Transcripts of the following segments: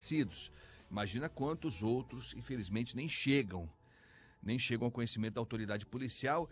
esclarecidos. Imagina quantos outros, infelizmente, nem chegam ao conhecimento da autoridade policial,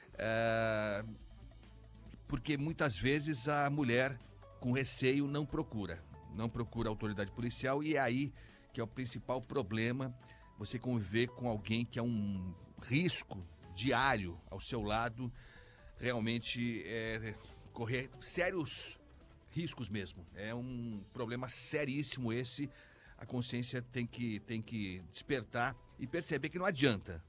porque muitas vezes a mulher, com receio, não procura a autoridade policial, e é aí que é o principal problema, você conviver com alguém que é um risco diário ao seu lado, realmente correr sérios riscos mesmo. É um problema seríssimo esse. A consciência tem que despertar e perceber que não adianta.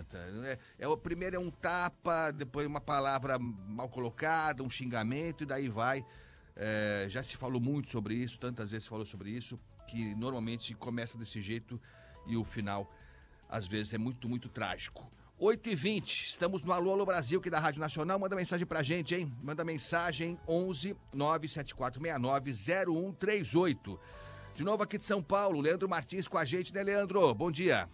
O primeiro é um tapa, depois uma palavra mal colocada, um xingamento, e daí vai. Já se falou muito sobre isso, tantas vezes se falou sobre isso, que normalmente começa desse jeito e o final, às vezes, é muito, muito trágico. 8h20, estamos no Alô Brasil, aqui da Rádio Nacional. Manda mensagem pra gente, hein? Manda mensagem 11 97469 0138. De novo aqui de São Paulo, Leandro Martins com a gente, né, Leandro? Bom dia.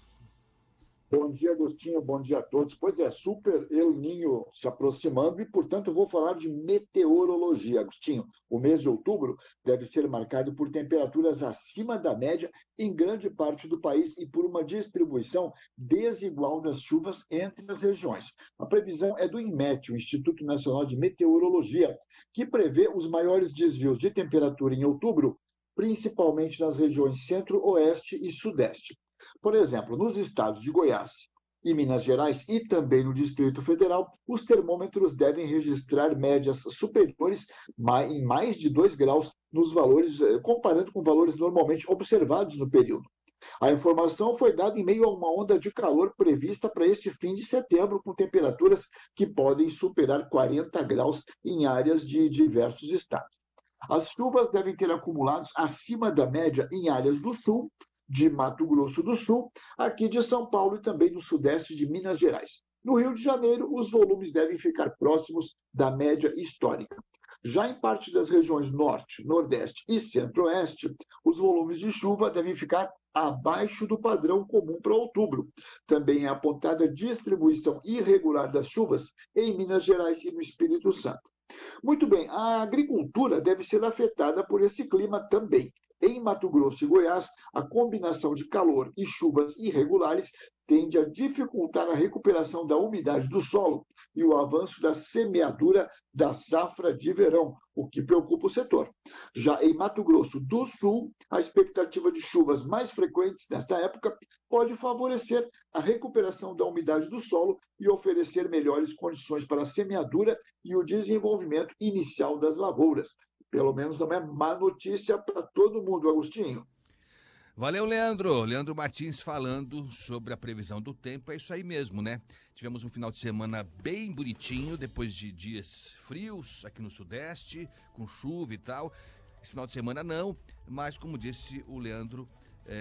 Bom dia, Agostinho. Bom dia a todos. Pois é, Super El Niño se aproximando e, portanto, eu vou falar de meteorologia, Agostinho. O mês de outubro deve ser marcado por temperaturas acima da média em grande parte do país e por uma distribuição desigual das chuvas entre as regiões. A previsão é do INMET, o Instituto Nacional de Meteorologia, que prevê os maiores desvios de temperatura em outubro, principalmente nas regiões centro-oeste e sudeste. Por exemplo, nos estados de Goiás e Minas Gerais e também no Distrito Federal, os termômetros devem registrar médias superiores em mais de 2 graus nos valores, comparando com valores normalmente observados no período. A informação foi dada em meio a uma onda de calor prevista para este fim de setembro, com temperaturas que podem superar 40 graus em áreas de diversos estados. As chuvas devem ter acumulados acima da média em áreas do sul, de Mato Grosso do Sul, aqui de São Paulo e também do sudeste de Minas Gerais. No Rio de Janeiro, os volumes devem ficar próximos da média histórica. Já em parte das regiões norte, nordeste e centro-oeste, os volumes de chuva devem ficar abaixo do padrão comum para outubro. Também é apontada a distribuição irregular das chuvas em Minas Gerais e no Espírito Santo. Muito bem, a agricultura deve ser afetada por esse clima também. Em Mato Grosso e Goiás, a combinação de calor e chuvas irregulares tende a dificultar a recuperação da umidade do solo e o avanço da semeadura da safra de verão, o que preocupa o setor. Já em Mato Grosso do Sul, a expectativa de chuvas mais frequentes nesta época pode favorecer a recuperação da umidade do solo e oferecer melhores condições para a semeadura e o desenvolvimento inicial das lavouras. Pelo menos não é má notícia para todo mundo, Agostinho. Valeu, Leandro. Leandro Martins falando sobre a previsão do tempo. É isso aí mesmo, né? Tivemos um final de semana bem bonitinho, depois de dias frios aqui no Sudeste, com chuva e tal. Esse final de semana não, mas como disse o Leandro,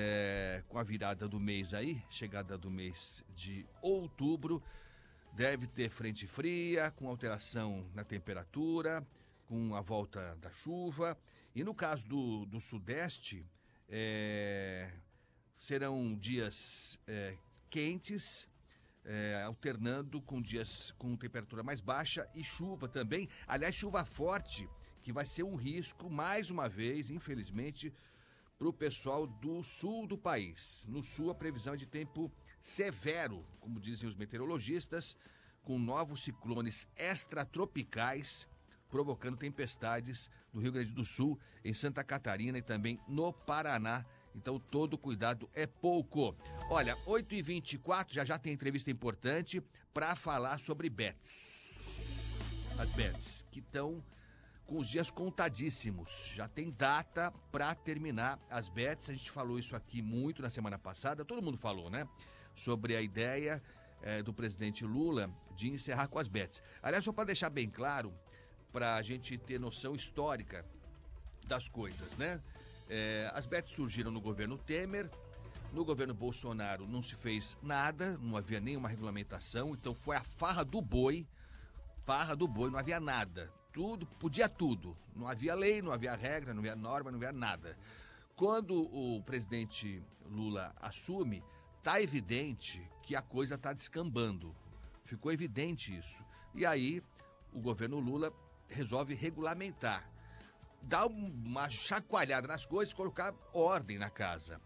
com a virada do mês aí, chegada do mês de outubro, deve ter frente fria, com alteração na temperatura, com a volta da chuva. E no caso do Sudeste, serão dias quentes, alternando com dias com temperatura mais baixa e chuva também. Aliás, chuva forte, que vai ser um risco, mais uma vez, infelizmente, para o pessoal do sul do país. No sul, a previsão é de tempo severo, como dizem os meteorologistas, com novos ciclones extratropicais, provocando tempestades no Rio Grande do Sul, em Santa Catarina e também no Paraná. Então, todo cuidado é pouco. Olha, 8h24, já tem entrevista importante para falar sobre bets. As bets, que estão com os dias contadíssimos. Já tem data para terminar as bets. A gente falou isso aqui muito na semana passada. Todo mundo falou, né? Sobre a ideia do presidente Lula de encerrar com as bets. Aliás, só para deixar bem claro, para a gente ter noção histórica das coisas, né? As bets surgiram no governo Temer, no governo Bolsonaro não se fez nada, não havia nenhuma regulamentação, então foi a farra do boi, não havia nada, podia tudo, não havia lei, não havia regra, não havia norma, não havia nada. Quando o presidente Lula assume, tá evidente que a coisa tá descambando, ficou evidente isso, e aí o governo Lula resolve regulamentar, dar uma chacoalhada nas coisas, colocar ordem na casa.